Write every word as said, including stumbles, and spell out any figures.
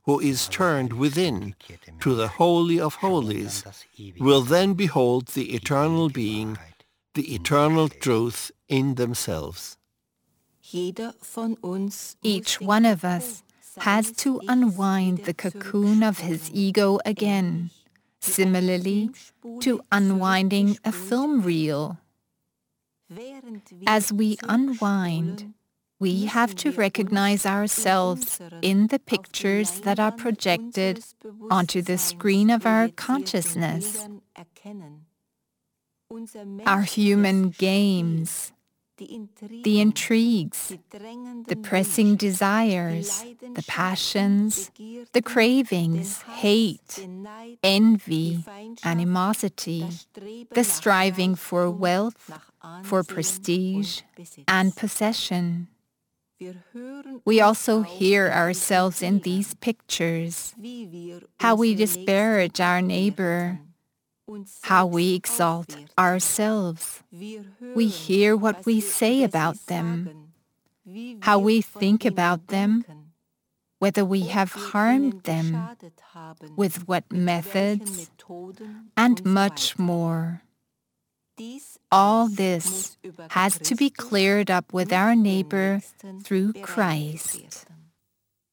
who is turned within to the Holy of Holies, will then behold the eternal being, the eternal truth in themselves. Each one of us has to unwind the cocoon of his ego again, similarly to unwinding a film reel. As we unwind, we have to recognize ourselves in the pictures that are projected onto the screen of our consciousness. Our human games, the intrigues, the pressing desires, the passions, the cravings, hate, envy, animosity, the striving for wealth, for prestige, and possession. We also hear ourselves in these pictures, how we disparage our neighbor, how we exalt ourselves. We hear what we say about them, how we think about them, whether we have harmed them, with what methods, and much more. All this has to be cleared up with our neighbor through Christ.